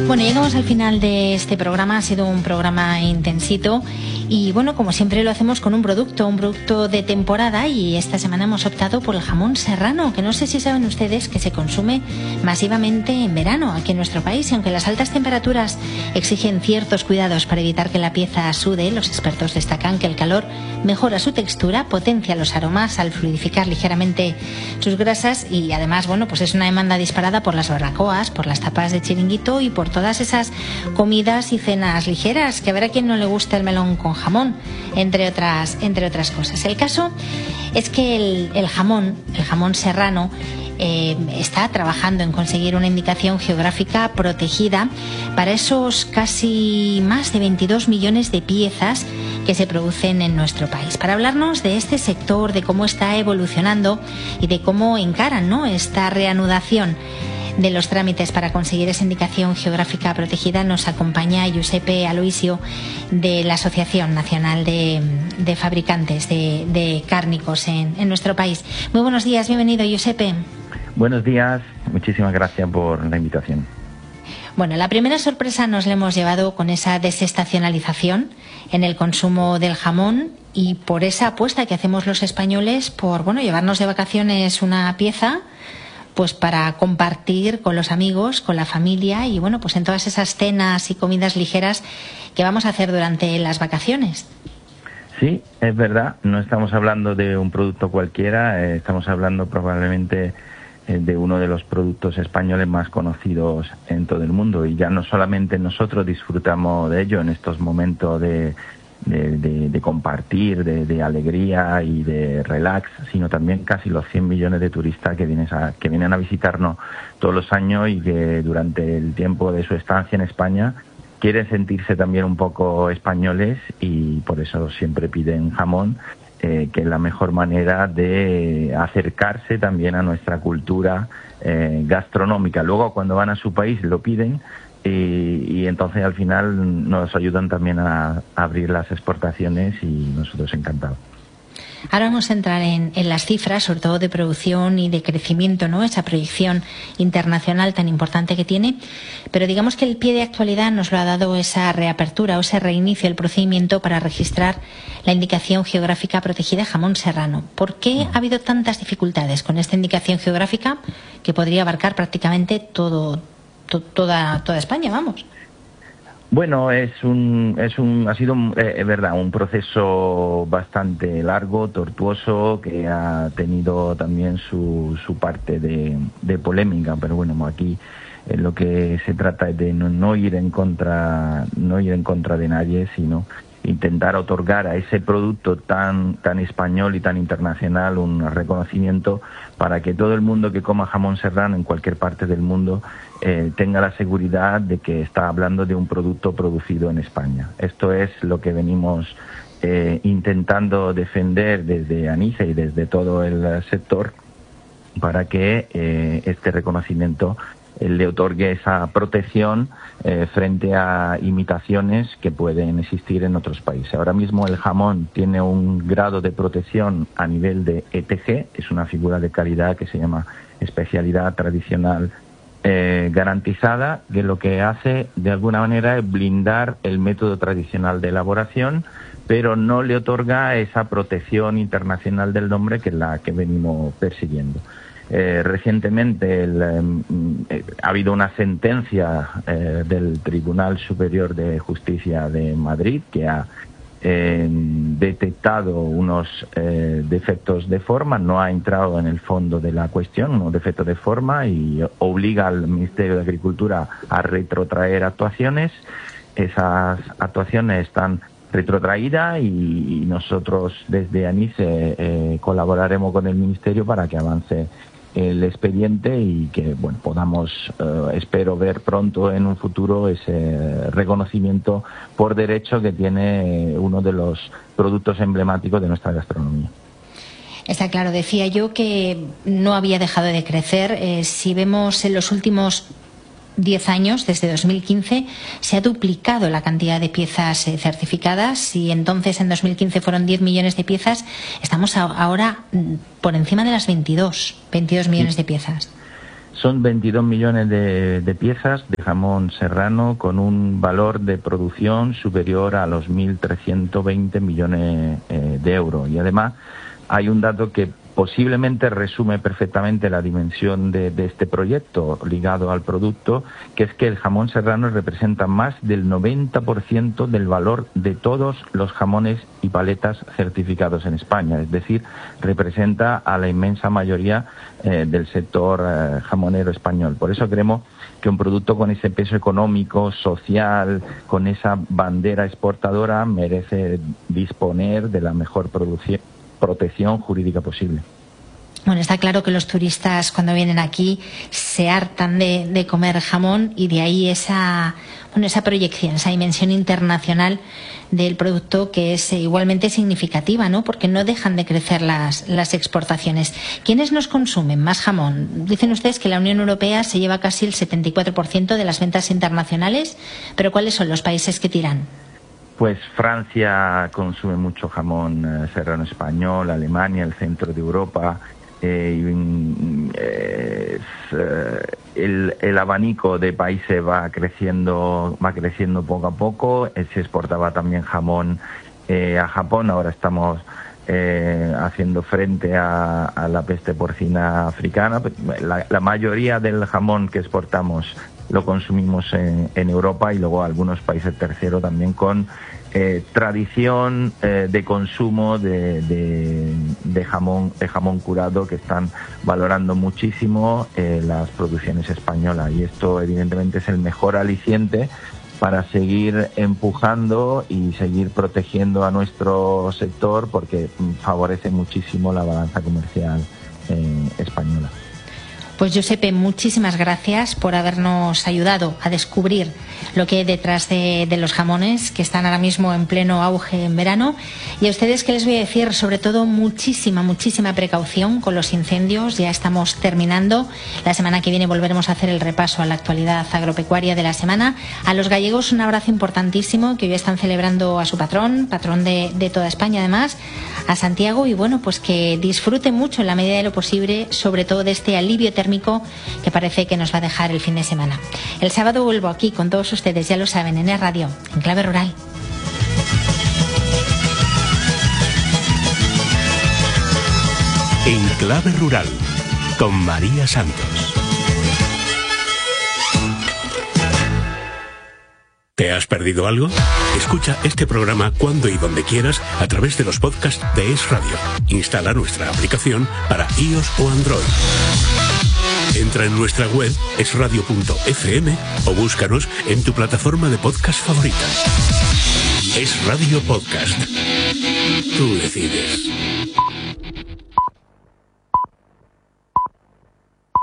Bueno, llegamos al final de este programa. Ha sido un programa intensito y bueno, como siempre lo hacemos con un producto de temporada, y esta semana hemos optado por el jamón serrano, que no sé si saben ustedes que se consume masivamente en verano aquí en nuestro país, y aunque las altas temperaturas exigen ciertos cuidados para evitar que la pieza sude, los expertos destacan que el calor mejora su textura, potencia los aromas al fluidificar ligeramente sus grasas, y además, bueno, pues es una demanda disparada por las barbacoas, por las tapas de chiringuito y por todas esas comidas y cenas ligeras, que a ver a quién no le gusta el melón con jamón, entre otras cosas. El caso es que el jamón serrano está trabajando en conseguir una indicación geográfica protegida para esos casi más de 22 millones de piezas que se producen en nuestro país. Para hablarnos de este sector, de cómo está evolucionando y de cómo encaran, ¿no?, esta reanudación de los trámites para conseguir esa indicación geográfica protegida, nos acompaña Giuseppe Aloisio, de la Asociación Nacional de Fabricantes de Cárnicos en nuestro país. Muy buenos días, bienvenido, Giuseppe. Buenos días, muchísimas gracias por la invitación. Bueno, la primera sorpresa nos la hemos llevado con esa desestacionalización en el consumo del jamón y por esa apuesta que hacemos los españoles por, bueno, llevarnos de vacaciones una pieza pues para compartir con los amigos, con la familia y bueno, pues en todas esas cenas y comidas ligeras que vamos a hacer durante las vacaciones. Sí, es verdad, no estamos hablando de un producto cualquiera, estamos hablando probablemente de uno de los productos españoles más conocidos en todo el mundo, y ya no solamente nosotros disfrutamos de ello en estos momentos de compartir, de alegría y de relax, sino también casi los 100 millones de turistas que vienen a visitarnos todos los años y que durante el tiempo de su estancia en España quieren sentirse también un poco españoles, y por eso siempre piden jamón, que es la mejor manera de acercarse también a nuestra cultura gastronómica. Luego, cuando van a su país, lo piden y entonces al final nos ayudan también a abrir las exportaciones, y nosotros encantados. Ahora vamos a entrar en las cifras, sobre todo de producción y de crecimiento, ¿no?, esa proyección internacional tan importante que tiene, pero digamos que el pie de actualidad nos lo ha dado esa reapertura o ese reinicio del procedimiento para registrar la indicación geográfica protegida jamón serrano. ¿Por qué ha habido tantas dificultades con esta indicación geográfica que podría abarcar prácticamente toda España, vamos? Bueno, ha sido verdad, un proceso bastante largo, tortuoso, que ha tenido también su parte de polémica, pero bueno, aquí lo que se trata es de no ir en contra de nadie, sino intentar otorgar a ese producto tan español y tan internacional un reconocimiento para que todo el mundo que coma jamón serrano en cualquier parte del mundo tenga la seguridad de que está hablando de un producto producido en España. Esto es lo que venimos intentando defender desde ANICE y desde todo el sector, para que este reconocimiento le otorgue esa protección frente a imitaciones que pueden existir en otros países. Ahora mismo el jamón tiene un grado de protección a nivel de ETG, es una figura de calidad que se llama especialidad tradicional garantizada, que lo que hace de alguna manera es blindar el método tradicional de elaboración, pero no le otorga esa protección internacional del nombre, que es la que venimos persiguiendo. Recientemente ha habido una sentencia del Tribunal Superior de Justicia de Madrid que ha detectado unos defectos de forma, no ha entrado en el fondo de la cuestión, unos defectos de forma, y obliga al Ministerio de Agricultura a retrotraer actuaciones. Esas actuaciones están retrotraídas y nosotros desde ANICE colaboraremos con el Ministerio para que avance el expediente y que podamos, espero ver pronto en un futuro ese reconocimiento por derecho que tiene uno de los productos emblemáticos de nuestra gastronomía. Está claro, decía yo que no había dejado de crecer. Si vemos en los últimos 10 años, desde 2015, se ha duplicado la cantidad de piezas certificadas. Y entonces en 2015 fueron 10 millones de piezas, estamos ahora por encima de las 22 millones de piezas. Son 22 millones de piezas de jamón serrano con un valor de producción superior a los 1.320 millones de euros. Y además hay un dato que posiblemente resume perfectamente la dimensión de este proyecto ligado al producto, que es que el jamón serrano representa más del 90% del valor de todos los jamones y paletas certificados en España. Es decir, representa a la inmensa mayoría del sector jamonero español. Por eso creemos que un producto con ese peso económico, social, con esa bandera exportadora, merece disponer de la mejor protección jurídica posible. Bueno, está claro que los turistas cuando vienen aquí se hartan de comer jamón, y de ahí esa proyección, esa dimensión internacional del producto, que es igualmente significativa, ¿no? Porque no dejan de crecer las exportaciones. ¿Quiénes nos consumen más jamón? Dicen ustedes que la Unión Europea se lleva casi el 74% de las ventas internacionales, pero ¿cuáles son los países que tiran? Pues Francia consume mucho jamón serrano español, Alemania, el centro de Europa. El abanico de países va creciendo poco a poco. Se exportaba también jamón a Japón. Ahora estamos haciendo frente a la peste porcina africana. La mayoría del jamón que exportamos lo consumimos en Europa, y luego algunos países terceros también con tradición de consumo de jamón curado, que están valorando muchísimo las producciones españolas, y esto evidentemente es el mejor aliciente para seguir empujando y seguir protegiendo a nuestro sector, porque favorece muchísimo la balanza comercial española. Pues Giuseppe, muchísimas gracias por habernos ayudado a descubrir lo que hay detrás de los jamones, que están ahora mismo en pleno auge en verano. Y a ustedes, ¿qué les voy a decir? Sobre todo muchísima precaución con los incendios. Ya estamos terminando. La semana que viene volveremos a hacer el repaso a la actualidad agropecuaria de la semana. A los gallegos un abrazo importantísimo, que hoy están celebrando a su patrón de toda España además, a Santiago, y bueno, pues que disfruten mucho en la medida de lo posible, sobre todo de este alivio térmico que parece que nos va a dejar el fin de semana. El sábado vuelvo aquí con todos ustedes, ya lo saben, en Radio, en Clave Rural. En Clave Rural, con María Santos. ¿Te has perdido algo? Escucha este programa cuando y donde quieras a través de los podcasts de Es Radio. Instala nuestra aplicación para iOS o Android. Entra en nuestra web esradio.fm o búscanos en tu plataforma de podcast favorita. Es Radio Podcast. Tú decides.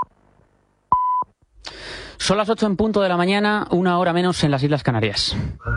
Son las 8 en punto de la mañana, 1 hora menos en las Islas Canarias.